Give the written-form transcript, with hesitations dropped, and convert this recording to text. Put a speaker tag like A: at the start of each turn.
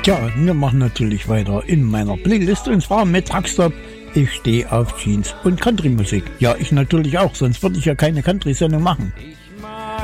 A: Tja, wir machen natürlich weiter in meiner Playlist und zwar mit Truckstop. Ich stehe auf Jeans und Country-Musik. Ja, ich natürlich auch, sonst würde ich ja keine Country-Sendung machen.